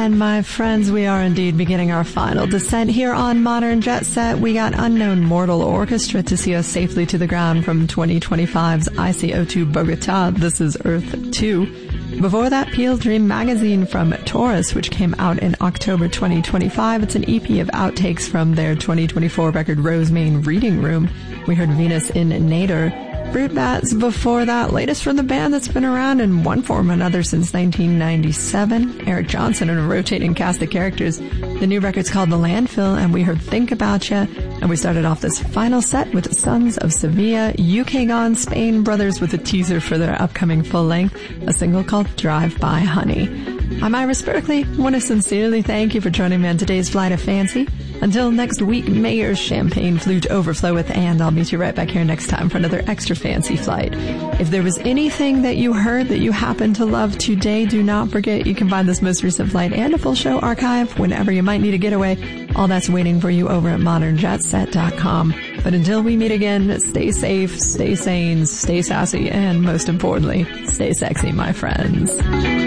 And my friends, we are indeed beginning our final descent here on Modern Jet Set. We got Unknown Mortal Orchestra to see us safely to the ground from 2025's ICO2 Bogota. This is Earth 2. Before that, Peel Dream Magazine from Taurus, which came out in October 2025. It's an EP of outtakes from their 2024 record Rosemane Reading Room. We heard Venus in Nader. Fruit Bats before that, latest from the band that's been around in one form or another since 1997. Eric Johnson and a rotating cast of characters. The new record's called The Landfill, and we heard Think About Ya. And we started off this final set with Sons of Sevilla, UK Gone Spain Brothers with a teaser for their upcoming full length, a single called Drive By Honey. I'm Iris Berkeley. I want to sincerely thank you for joining me on today's Flight of Fancy. Until next week, may your champagne flute overflow with, and I'll meet you right back here next time for another extra fancy flight. If there was anything that you heard that you happen to love today, do not forget you can find this most recent flight and a full show archive whenever you might need a getaway. All that's waiting for you over at modernjetset.com. But until we meet again, stay safe, stay sane, stay sassy, and most importantly, stay sexy, my friends.